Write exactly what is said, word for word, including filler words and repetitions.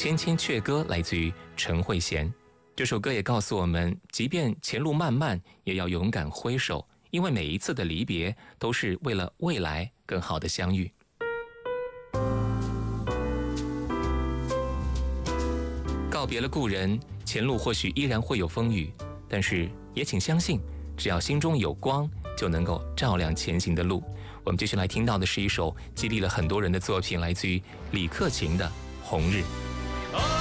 千千阙歌来自于陈慧娴。这首歌也告诉我们，即便前路漫漫，也要勇敢挥手，因为每一次的离别都是为了未来更好的相遇。告别了故人，前路或许依然会有风雨，但是也请相信，只要心中有光，就能够照亮前行的路。我们继续来听到的是一首激励了很多人的作品，来自于李克勤的《红日》。